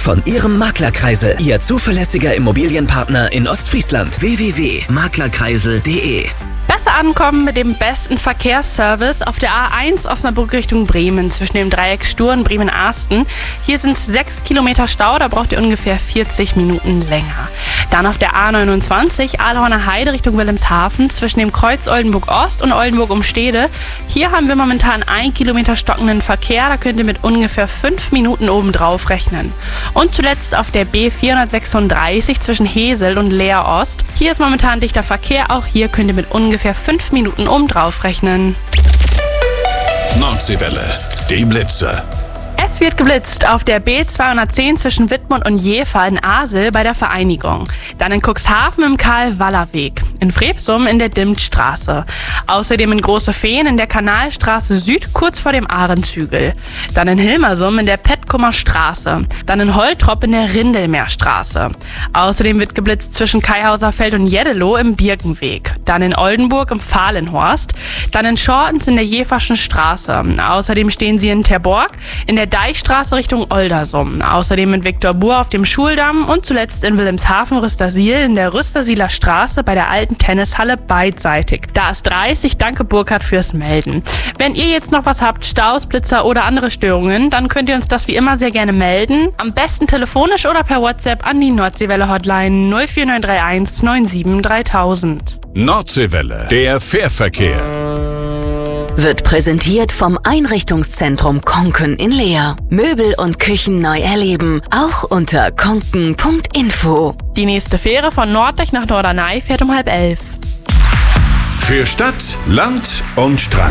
von Ihrem Maklerkreisel. Ihr zuverlässiger Immobilienpartner in Ostfriesland. www.maklerkreisel.de. Besser ankommen mit dem besten Verkehrsservice auf der A1 Osnabrück Richtung Bremen zwischen dem Dreieck Stur und Bremen-Arsten. Hier sind es 6 Kilometer Stau, da braucht ihr ungefähr 40 Minuten länger. Dann auf der A29 Aalhorner Heide Richtung Wilhelmshaven zwischen dem Kreuz Oldenburg-Ost und Oldenburg-Umstede. Hier haben wir momentan 1 Kilometer stockenden Verkehr, da könnt ihr mit ungefähr 5 Minuten obendrauf rechnen. Und zuletzt auf der B436 zwischen Hesel und Leer Ost. Hier ist momentan dichter Verkehr, auch hier könnt ihr mit ungefähr 5 Minuten obendrauf rechnen. Nordseewelle, die Blitze. Es wird geblitzt auf der B210 zwischen Wittmund und Jever in Asel bei der Vereinigung. Dann in Cuxhaven im Karl-Waller-Weg. In Freepsum in der Dimtstraße. Außerdem in Große Feen in der Kanalstraße Süd kurz vor dem Ahrenzügel. Dann in Hilmersum in der Petkumer Straße. Dann in Holtrop in der Rindelmeerstraße. Außerdem wird geblitzt zwischen Kaihauserfeld und Jeddelo im Birkenweg. Dann in Oldenburg im Fahlenhorst. Dann in Schortens in der Jeverschen Straße. Außerdem stehen sie in Terborg in der Deichstraße Richtung Oldersum. Außerdem in Viktorbur auf dem Schuldamm und zuletzt in Wilhelmshaven-Rüstersiel in der Rüstersieler Straße bei der alten Tennishalle beidseitig. Da ist 30. Danke Burkhard fürs Melden. Wenn ihr jetzt noch was habt, Staus, Blitzer oder andere Störungen, dann könnt ihr uns das wie immer sehr gerne melden. Am besten telefonisch oder per WhatsApp an die Nordseewelle Hotline 04931 97 3000. Nordseewelle, der Fährverkehr. Wird präsentiert vom Einrichtungszentrum Konken in Leer. Möbel und Küchen neu erleben, auch unter konken.info. Die nächste Fähre von Norddeich nach Norderney fährt um 10:30. Für Stadt, Land und Strand.